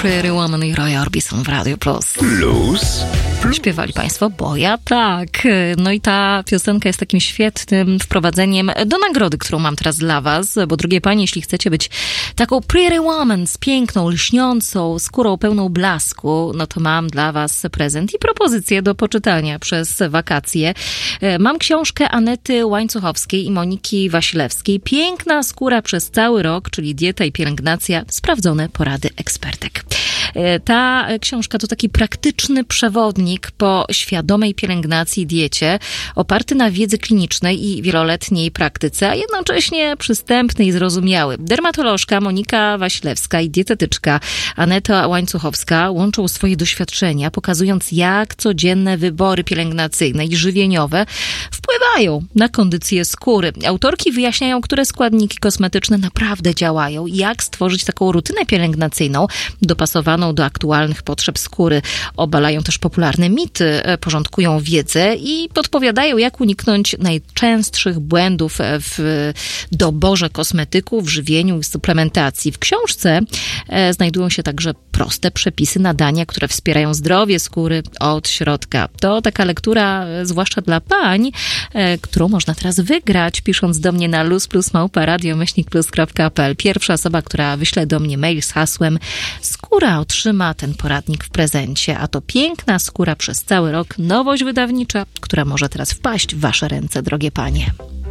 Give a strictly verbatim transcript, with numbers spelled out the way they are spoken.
Pretty Woman i Roy Orbison w Radio Plus. Plus? Śpiewali Państwo, bo ja tak. No i ta piosenka jest takim świetnym wprowadzeniem do nagrody, którą mam teraz dla Was, bo drogie Panie, jeśli chcecie być taką Pretty Woman z piękną, lśniącą skórą pełną blasku, no to mam dla Was prezent i propozycję do poczytania przez wakacje. Mam książkę Anety Łańcuchowskiej i Moniki Wasilewskiej. Piękna skóra przez cały rok, czyli dieta i pielęgnacja, sprawdzone porady ekspertek. Ta książka to taki praktyczny przewodnik po świadomej pielęgnacji i diecie, oparty na wiedzy klinicznej i wieloletniej praktyce, a jednocześnie przystępny i zrozumiały. Dermatolożka Monika Wasilewska i dietetyczka Aneta Łańcuchowska łączą swoje doświadczenia, pokazując, jak codzienne wybory pielęgnacyjne i żywieniowe wpływają na kondycję skóry. Autorki wyjaśniają, które składniki kosmetyczne naprawdę działają, jak stworzyć taką rutynę pielęgnacyjną dopasowaną do aktualnych potrzeb skóry. Obalają też popularne mity, porządkują wiedzę i podpowiadają, jak uniknąć najczęstszych błędów w doborze kosmetyków, w żywieniu i suplementacji. W książce znajdują się także proste przepisy na dania, które wspierają zdrowie skóry od środka. To taka lektura, zwłaszcza dla pań, którą można teraz wygrać, pisząc do mnie na lusplusmałpa małpa radio myślnik plus kropka p l. Pierwsza osoba, która wyśle do mnie mail z hasłem skóra, otrzyma ten poradnik w prezencie, a to piękna skóra przez cały rok, nowość wydawnicza, która może teraz wpaść w Wasze ręce, drogie panie.